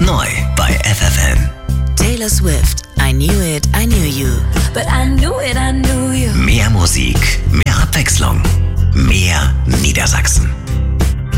Neu bei FFN. Taylor Swift, I Knew It, I Knew You. But I knew it, I knew you. Mehr Musik,